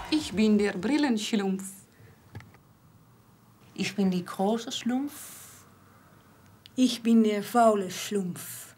Ich bin der Brillenschlumpf. Ich bin die große Schlumpf. Ich bin der faule Schlumpf.